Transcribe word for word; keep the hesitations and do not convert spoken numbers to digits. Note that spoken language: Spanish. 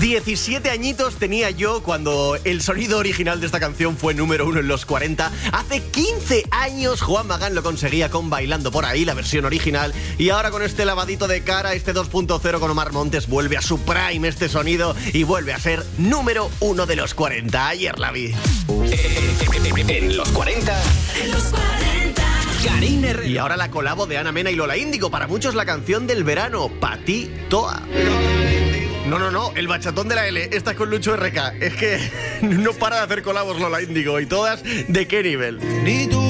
diecisiete añitos tenía yo cuando el sonido original de esta canción fue número uno en los cuarenta. Hace quince años Juan Magán lo conseguía con Bailando por ahí, la versión original. Y ahora con este lavadito de cara, este dos punto cero con Omar Montes, vuelve a su prime este sonido y vuelve a ser número uno de los cuarenta. Ayer la vi. En los cuarenta. En los cuarenta. Karina Herrera. Y ahora la colabo de Ana Mena y Lola Índigo. Para muchos la canción del verano, Pa' ti toa. No, no, no, el bachatón de la L. Esta es con Lucho R K. Es que no para de hacer colabos Lola Índigo. Y todas, ¿de qué nivel?